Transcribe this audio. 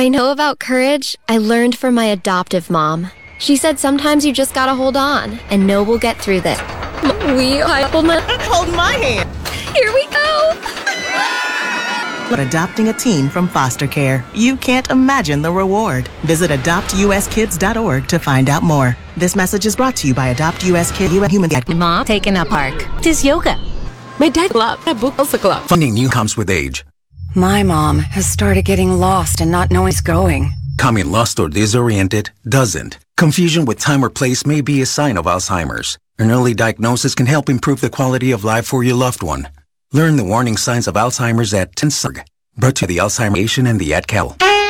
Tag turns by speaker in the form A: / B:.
A: I know about courage, I learned from my adoptive mom. She said sometimes you just gotta hold on and know we'll get through this.
B: Hold my hand.
A: Here we go!
B: Adopting a teen from foster care. You can't imagine the reward. Visit adoptuskids.org to find out more. This message is brought to you by Adopt US Kids Human
C: Mom, taking a park. This yoga.
D: My dad loved a book also club.
E: Funding new comes with age.
F: My mom has started getting lost and not knowing where it's going.
E: Coming lost or disoriented doesn't. Confusion with time or place may be a sign of Alzheimer's. An early diagnosis can help improve the quality of life for your loved one. Learn the warning signs of Alzheimer's at TNSURG. Brought to the Alzheimer's and the Ad Cal.